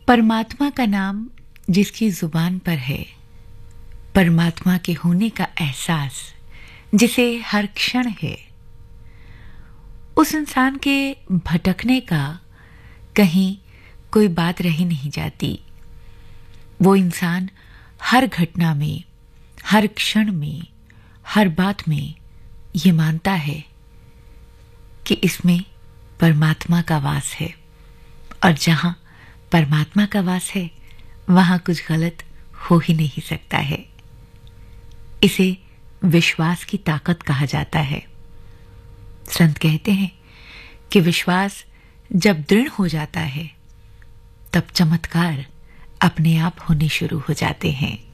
परमात्मा का नाम जिसकी जुबान पर है, परमात्मा के होने का एहसास जिसे हर क्षण है, उस इंसान के भटकने का कहीं कोई बात रही नहीं जाती। वो इंसान हर घटना में, हर क्षण में, हर बात में ये मानता है कि इसमें परमात्मा का वास है, और जहां परमात्मा का वास है वहां कुछ गलत हो ही नहीं सकता है। इसे विश्वास की ताकत कहा जाता है। संत कहते हैं कि विश्वास जब दृढ़ हो जाता है तब चमत्कार अपने आप होने शुरू हो जाते हैं।